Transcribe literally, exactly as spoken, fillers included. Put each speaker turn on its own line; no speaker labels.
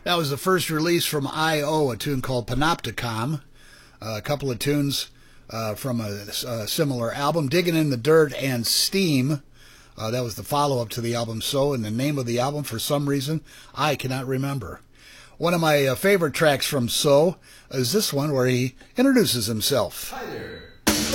That was the first release from I O, a tune called Panopticon. Uh, a couple of tunes uh, from a, a similar album, Digging in the Dirt and Steam. Uh, that was the follow-up to the album So, and the name of the album, for some reason, I cannot remember. One of my uh, favorite tracks from So is this one where he introduces himself.
Hi there.